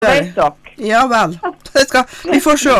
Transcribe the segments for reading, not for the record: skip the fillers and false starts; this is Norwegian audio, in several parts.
Vet dere? Ja vel, vi får se.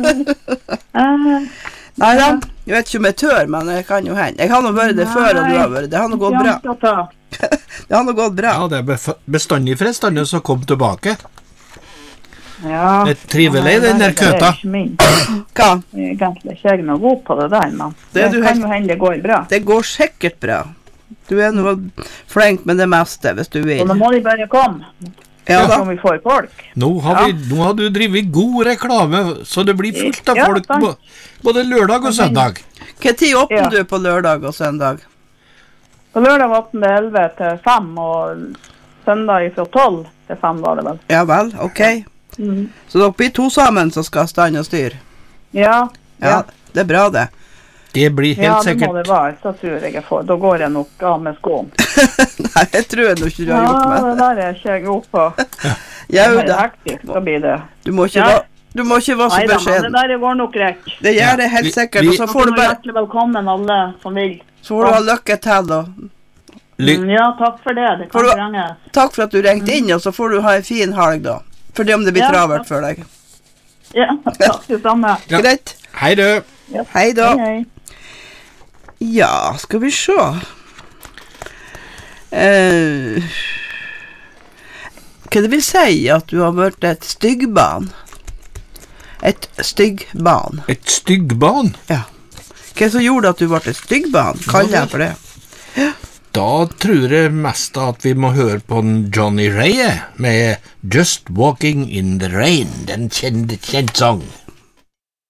Nei da, jeg vet ikke om jeg tør, men jeg kan jo hende. Jeg har nå vært det før, og du har vært det. Det har nå gått bra. Det har nå gått bra. Ja, det er bestandig fristende som kom tilbake. Ja. Det er trivelig, den der køta. Hva? Egentlig ikke jeg noe god på det der, men det kan jo hende det går bra. Det går sikkert bra. Du er nå flink med det meste, hvis du vil. Og nå må de bare komme. Ja da. Som vi får folk. Nå har du drivet god reklame, så det blir fullt av folk både lørdag og søndag. Hva tid åpner du på lørdag og søndag? På lørdag åpner det 11 til 5, og søndag fra 12 til 5 var det vel. Ja vel, ok. Så dere blir 2 sammen som skal stand og styr? Ja. Det er bra det. Det blir helt sikkert. Ja, det må det være, så tror jeg får. Da går jeg nok av med skoen. Nei, jeg tror jeg nok ikke du har gjort med. Ja, det der er ikke jeg god på. Ja, det er hektisk, så blir det. Du må ikke være så beskjeden. Nei, det der går nok greit. Det gjør det helt sikkert, og så får du bare... Hjertelig velkommen alle som vil. Så får du ha lykke til, da. Ja, takk for det. Det kan trenges. Takk for at du ringte inn, og så får du ha en fin helg, da. For det om det blir travert for deg. Ja, takk det samme. Greit. Hei du. Hei da. Ja, skal vi se. Hva det vil si at du har vært et styggbarn? Et styggbarn. Et styggbarn? Ja. Hva som gjorde at du ble et styggbarn? Kaller jeg for det. Ja. Da tror jeg mest at vi må høre på Johnny Ray med Just Walking in the Rain, den kjent sang.